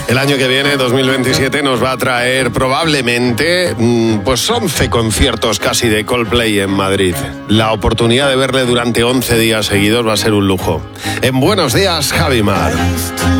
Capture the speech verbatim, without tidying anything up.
El año que viene, dos mil veintisiete, nos va a traer probablemente pues once conciertos casi de Coldplay en Madrid. La oportunidad de verle durante once días seguidos va a ser un lujo. En Buenos Días, Javi Mar.